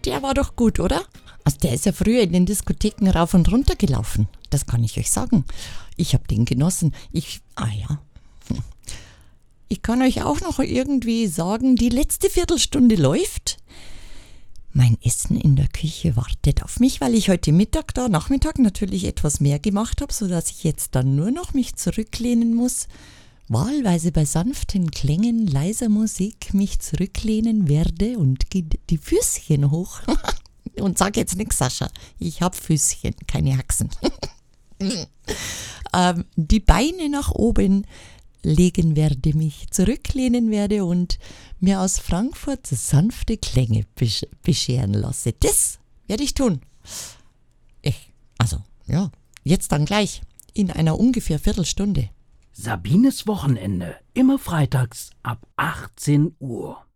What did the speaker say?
Der war doch gut, oder? Also der ist ja früher in den Diskotheken rauf und runter gelaufen. Das kann ich euch sagen. Ich habe den genossen. Ich kann euch auch noch irgendwie sagen, die letzte Viertelstunde läuft. Mein Essen in der Küche wartet auf mich, weil ich heute Nachmittag natürlich etwas mehr gemacht habe, sodass ich jetzt dann nur noch mich zurücklehnen muss. Wahlweise bei sanften Klängen leiser Musik mich zurücklehnen werde und die Füßchen hoch. Und sag jetzt nix, Sascha. Ich hab Füßchen, keine Haxen. Die Beine nach oben legen werde, mich zurücklehnen werde und mir aus Frankfurt sanfte Klänge bescheren lasse. Das werde ich tun. Jetzt dann gleich, in einer ungefähr Viertelstunde. Sabines Wochenende, immer freitags ab 18 Uhr.